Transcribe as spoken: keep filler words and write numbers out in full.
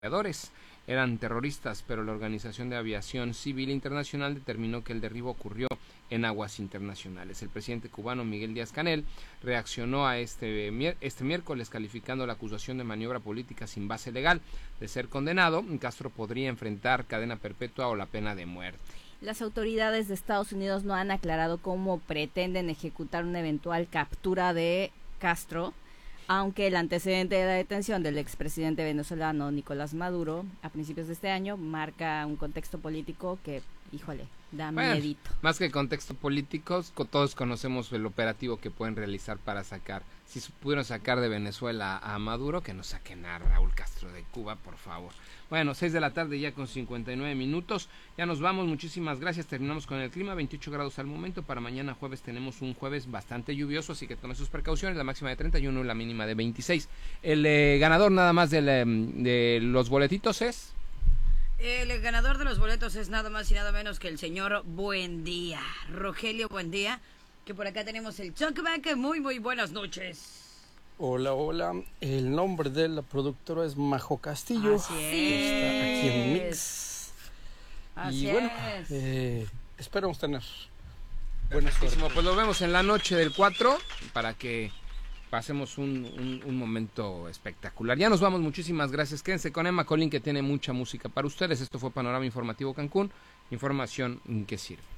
eran terroristas, pero la Organización de Aviación Civil Internacional determinó que el derribo ocurrió en aguas internacionales. El presidente cubano Miguel Díaz-Canel reaccionó a este, este miércoles calificando la acusación de maniobra política sin base legal. De ser condenado, Castro podría enfrentar cadena perpetua o la pena de muerte. Las autoridades de Estados Unidos no han aclarado cómo pretenden ejecutar una eventual captura de Castro, aunque el antecedente de la detención del expresidente venezolano Nicolás Maduro a principios de este año marca un contexto político que, híjole, da bueno, miedito. Más que contexto político, todos conocemos el operativo que pueden realizar para sacar, si pudieron sacar de Venezuela a Maduro, que no saquen a Raúl Castro de Cuba, por favor. Bueno, seis de la tarde ya con cincuenta y nueve minutos, ya nos vamos, muchísimas gracias, terminamos con el clima, veintiocho grados al momento, para mañana jueves tenemos un jueves bastante lluvioso, así que tomen sus precauciones, la máxima de treinta y uno y la mínima de veintiséis. El eh, ganador nada más de, la, de los boletitos es... El ganador de los boletos es nada más y nada menos que el señor Buendía, Rogelio Buendía, que por acá tenemos el talkback. Muy, muy buenas noches. Hola, hola. El nombre de la productora es Majo Castillo. Así es. Está aquí en Mix. Así y bueno, es. Eh, esperamos tener buena suerte. Pues nos vemos en la noche del cuatro para que pasemos un, un, un momento espectacular. Ya nos vamos, muchísimas gracias. Quédense con Emma Colín, que tiene mucha música para ustedes. Esto fue Panorama Informativo Cancún, información que sirve.